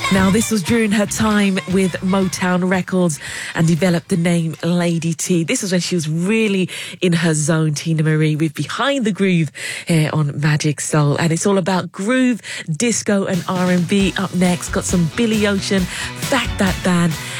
Now, this was during her time with Motown Records and developed the name Lady T. This was when she was really in her zone, Tina Marie, with Behind the Groove here on Magic Soul. And it's all about groove, disco and R&B. Up next, got some Billy Ocean, Fact That Band,